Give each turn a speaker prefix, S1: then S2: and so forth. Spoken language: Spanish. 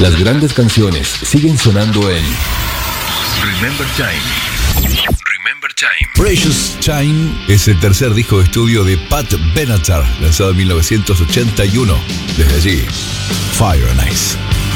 S1: Las grandes canciones siguen sonando en
S2: Remember Time. Remember Time.
S3: Precious Time es el tercer disco de estudio de Pat Benatar, lanzado en 1981. Desde allí, Fire and Ice.